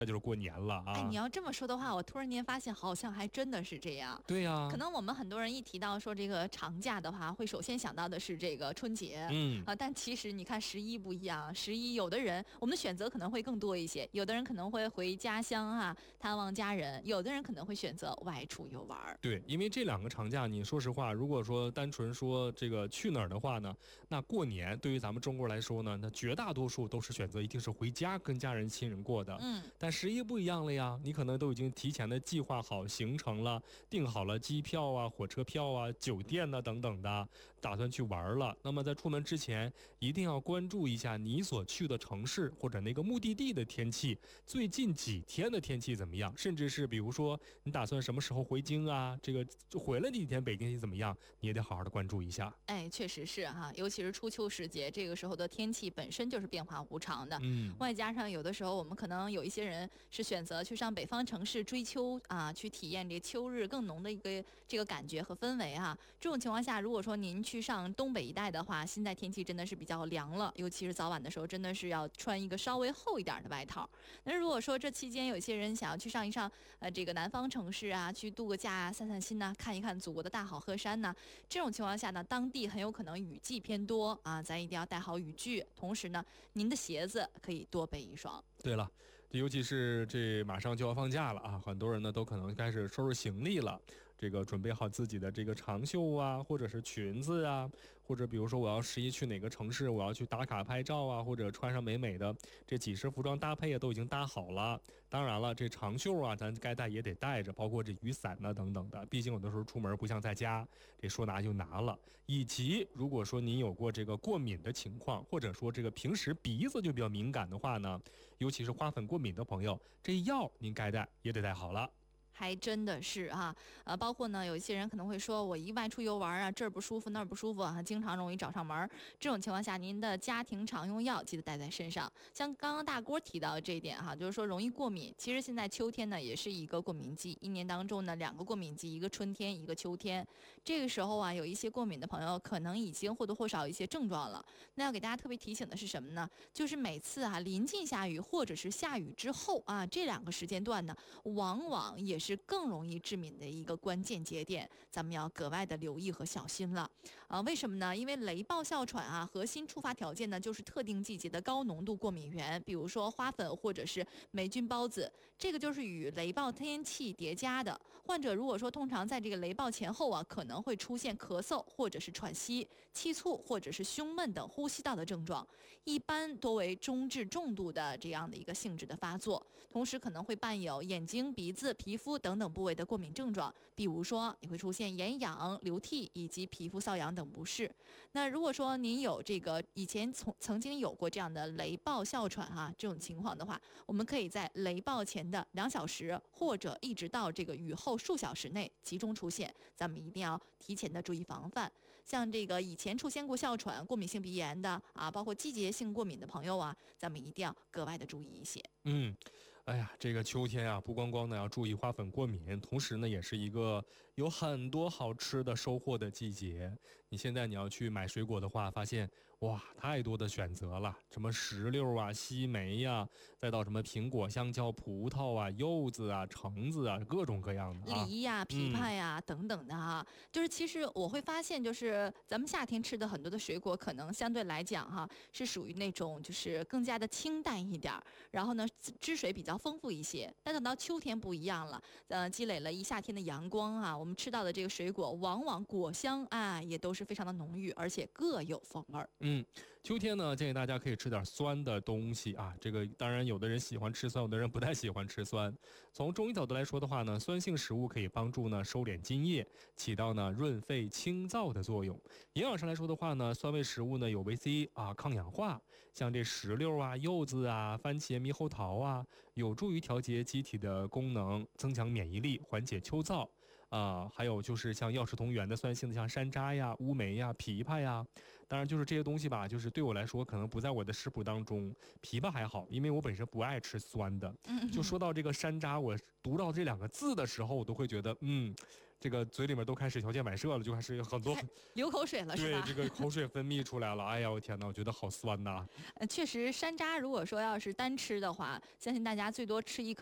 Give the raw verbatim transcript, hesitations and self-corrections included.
那就是过年了啊！ 哎，你要这么说的话，我突然间发现好像还真的是这样。 对呀、啊， 可能我们很多人一提到说这个长假的话，会首先想到的是这个春节， 嗯啊，但其实你看十一不一样，十一有的人我们的选择可能会更多一些，有的人可能会回家乡啊探望家人，有的人可能会选择外出游玩。 对，因为这两个长假，你说实话，如果说单纯说这个去哪儿的话呢，那过年对于咱们中国来说呢，那绝大多数都是选择一定是回家跟家人亲人过的。 嗯， 但十一不一样了呀，你可能都已经提前的计划好行程了，订好了机票啊、火车票啊、酒店呐、啊、等等的，打算去玩了。那么在出门之前，一定要关注一下你所去的城市或者那个目的地的天气，最近几天的天气怎么样，甚至是比如说你打算什么时候回京啊，这个回来那几天北京天气怎么样，你也得好好的关注一下。 哎，确实是哈，尤其是初秋时节，这个时候的天气本身就是变化无常的， 嗯， 外加上有的时候我们可能有一些人是选择去上北方城市追秋啊，去体验这秋日更浓的一个这个感觉和氛围啊。这种情况下，如果说您去上东北一带的话，现在天气真的是比较凉了，尤其是早晚的时候，真的是要穿一个稍微厚一点的外套。那如果说这期间有一些人想要去上一上呃这个南方城市啊，去度个假啊、散散心呐、啊，看一看祖国的大好河山呐、啊，这种情况下呢，当地很有可能雨季偏多啊，咱一定要带好雨具，同时呢，您的鞋子可以多备一双。 对了，尤其是这马上就要放假了啊，很多人呢都可能开始收拾行李了，这个准备好自己的这个长袖啊，或者是裙子啊，或者比如说我要十一去哪个城市，我要去打卡拍照啊，或者穿上美美的这几身服装搭配啊，都已经搭好了。当然了，这长袖啊，咱该带也得带着，包括这雨伞呐等等的，毕竟有的时候出门不像在家，这说拿就拿了。以及如果说您有过这个过敏的情况，或者说这个平时鼻子就比较敏感的话呢，尤其是花粉过敏的朋友，这药您该带也得带好了。 还真的是哈，呃，包括呢，有一些人可能会说，我一外出游玩啊，这儿不舒服那儿不舒服啊，经常容易找上门。这种情况下，您的家庭常用药记得带在身上。像刚刚大郭提到的这一点哈，就是说容易过敏。其实现在秋天呢，也是一个过敏季，一年当中呢，两个过敏季，一个春天，一个秋天。这个时候啊，有一些过敏的朋友可能已经或多或少有一些症状了。那要给大家特别提醒的是什么呢？就是每次啊临近下雨或者是下雨之后啊，这两个时间段呢，往往也是更容易致敏的一个关键节点，咱们要格外的留意和小心了啊！为什么呢？因为雷暴哮喘啊，核心触发条件呢就是特定季节的高浓度过敏源，比如说花粉或者是霉菌孢子，这个就是与雷暴天气叠加的。患者如果说通常在这个雷暴前后啊，可能会出现咳嗽或者是喘息、气促或者是胸闷等呼吸道的症状，一般多为中至重度的这样的一个性质的发作，同时可能会伴有眼睛、鼻子、皮肤等等部位的过敏症状，比如说你会出现眼痒、流涕以及皮肤瘙痒等不适。那如果说您有这个以前从曾经有过这样的雷暴哮喘啊这种情况的话，我们可以在雷暴前的两小时或者一直到这个雨后数小时内集中出现，咱们一定要提前的注意防范。像这个以前出现过哮喘、过敏性鼻炎的啊，包括季节性过敏的朋友啊，咱们一定要格外的注意一些。 嗯，哎呀，这个秋天啊，不光光呢要注意花粉过敏，同时呢也是一个有很多好吃的收获的季节。你现在你要去买水果的话，发现哇，太多的选择了，什么石榴啊、西梅呀、啊，再到什么苹果、香蕉、葡萄啊、柚子啊、橙子啊，各种各样的啊， 梨呀、枇杷呀、嗯、等等的哈，就是其实我会发现，就是咱们夏天吃的很多的水果，可能相对来讲哈，是属于那种就是更加的清淡一点，然后呢汁水比较丰富一些。但等到秋天不一样了，呃，积累了一夏天的阳光啊，我们吃到的这个水果，往往果香啊也都是非常的浓郁，而且各有风味。 嗯，秋天呢，建议大家可以吃点酸的东西啊。这个当然，有的人喜欢吃酸，有的人不太喜欢吃酸。从中医角度来说的话呢，酸性食物可以帮助呢收敛津液，起到呢润肺清燥的作用。营养上来说的话呢，酸味食物呢有维 C 啊，抗氧化，像这石榴啊、柚子啊、番茄、猕猴桃啊，有助于调节机体的功能，增强免疫力，缓解秋燥。 啊、还有就是像药食同源的酸性的，像山楂呀、乌梅呀、枇杷呀。当然，就是这些东西吧，就是对我来说可能不在我的食谱当中。枇杷还好，因为我本身不爱吃酸的。就说到这个山楂，我读到这两个字的时候，我都会觉得，嗯，这个嘴里面都开始条件反射了，就开始有很多很流口水了是对吧？ 这个口水分泌出来了。哎呀，我天哪，我觉得好酸呐。 呃，确实山楂如果说要是单吃的话，相信大家最多吃一颗。